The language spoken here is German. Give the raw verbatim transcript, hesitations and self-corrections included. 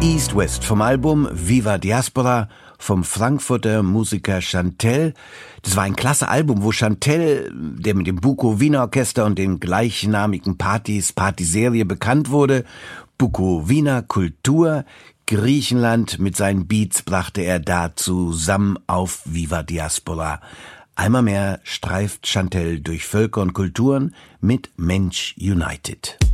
East West vom Album Viva Diaspora vom Frankfurter Musiker Chantelle. Das war ein klasse Album, wo Chantelle, der mit dem Bukowina Orchester und den gleichnamigen Partys, Partyserie bekannt wurde. Bukowina Kultur, Griechenland mit seinen Beats brachte er da zusammen auf Viva Diaspora. Einmal mehr streift Chantelle durch Völker und Kulturen mit Mensch United.